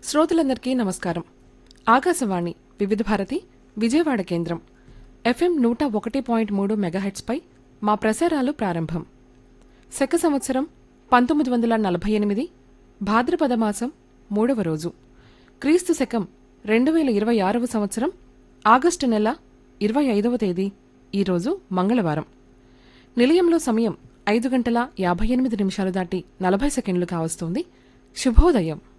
శ్రోతలందరికీ నమస్కారం. ఆకాశవాణి వివిధ భారతి విజయవాడ కేంద్రం FM 101.3 మెగాహెట్స్పై మా ప్రసారాలు ప్రారంభం. శక సంవత్సరం 1948 భాద్రపద మాసం 3వ రోజు, క్రీస్తు శకం 2026వ సంవత్సరం ఆగస్టు నెల 25వ తేదీ, ఈరోజు మంగళవారం. నిలయంలో సమయం 5 గంటల 58 నిమిషాలు దాటి 40 సెకండ్లు కావస్తోంది. శుభోదయం.